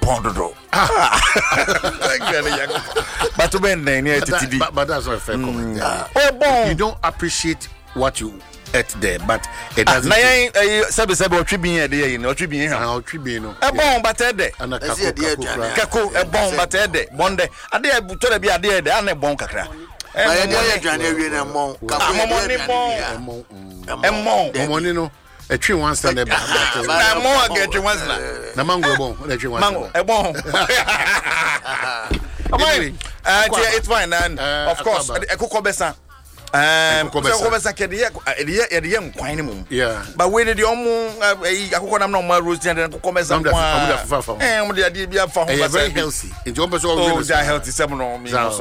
Pondodo. But to bend but that's not a fair comment. You don't appreciate what you ate there, but it doesn't. Sabe tribune there, you know, tribune. Tribune. A bomb but there. And a Kako, a bomb but there. One day, a day to be a day, and a bomb cacra. A tree once and a more get you once. The mango bone, mango, a bomb. It's fine, and of course, a cocobessa. Yeah, but where did your moon? I could no more roast and comments on very healthy. In Jumper's all healthy seminal.